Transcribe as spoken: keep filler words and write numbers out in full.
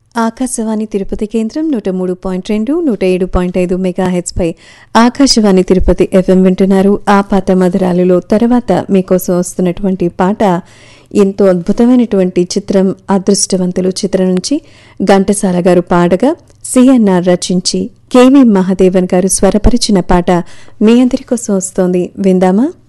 ఆకాశవాణి తిరుపతి కేంద్రం నూట మూడు పాయింట్ రెండు నూట ఏడు పాయింట్ ఐదు మెగాహెచ్ పై ఆకాశవాణి తిరుపతి ఎఫ్ఎం వింటున్నారు. ఆ పాత మధురాలులో తర్వాత మీకోసం వస్తున్నటువంటి పాట ఎంతో అద్భుతమైనటువంటి చిత్రం అదృష్టవంతులు చిత్రం నుంచి ఘంటసాల గారు పాడగా సిఎన్ఆర్ రచించి కేవీ మహాదేవన్ గారు స్వరపరిచిన పాట మీ అందరి కోసం వస్తోంది. విందామా?